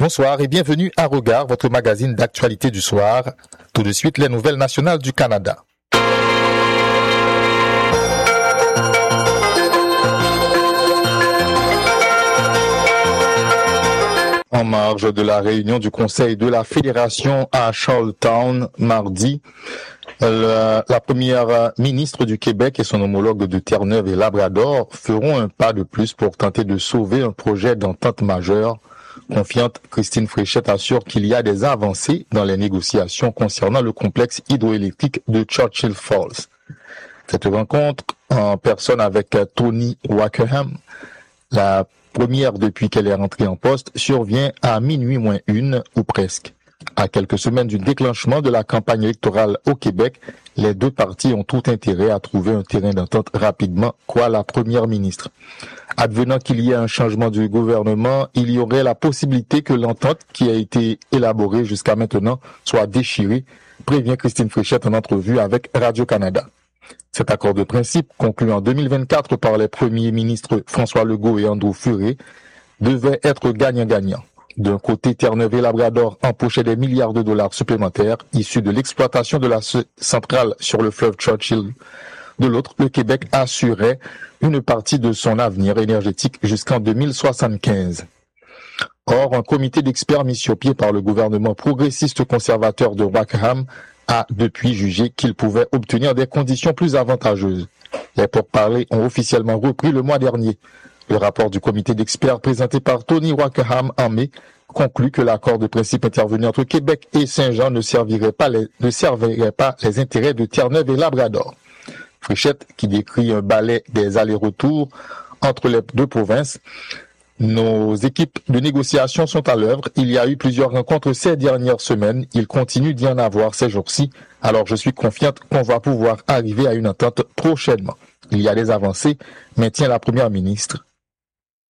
Bonsoir et bienvenue à Regard, votre magazine d'actualité du soir. Tout de suite, les nouvelles nationales du Canada. En marge de la réunion du Conseil de la Fédération à Charlottetown mardi, la première ministre du Québec et son homologue de Terre-Neuve et Labrador feront un pas de plus pour tenter de sauver un projet d'entente majeure. Confiante, Christine Fréchette assure qu'il y a des avancées dans les négociations concernant le complexe hydroélectrique de Churchill Falls. Cette rencontre en personne avec Tony Wackerham, la première depuis qu'elle est rentrée en poste, survient à minuit moins une ou presque. À quelques semaines du déclenchement de la campagne électorale au Québec, les deux partis ont tout intérêt à trouver un terrain d'entente rapidement, quoi la première ministre. Advenant qu'il y ait un changement du gouvernement, il y aurait la possibilité que l'entente qui a été élaborée jusqu'à maintenant soit déchirée, prévient Christine Fréchette en entrevue avec Radio-Canada. Cet accord de principe, conclu en 2024 par les premiers ministres François Legault et Andrew Furey, devait être gagnant-gagnant. D'un côté, Terre-Neuve et Labrador empochaient des milliards de dollars supplémentaires issus de l'exploitation de la centrale sur le fleuve Churchill. De l'autre, le Québec assurait une partie de son avenir énergétique jusqu'en 2075. Or, un comité d'experts mis sur pied par le gouvernement progressiste conservateur de Wackerham a depuis jugé qu'il pouvait obtenir des conditions plus avantageuses. Les pourparlers ont officiellement repris le mois dernier. Le rapport du comité d'experts présenté par Tony Wackerham en mai conclut que l'accord de principe intervenu entre Québec et Saint-Jean ne servirait pas les intérêts de Terre-Neuve et Labrador. Fréchette, qui décrit un balai des allers-retours entre les deux provinces. Nos équipes de négociation sont à l'œuvre. Il y a eu plusieurs rencontres ces dernières semaines. Il continue d'y en avoir ces jours-ci. Alors je suis confiante qu'on va pouvoir arriver à une entente prochainement. Il y a des avancées, maintient la première ministre.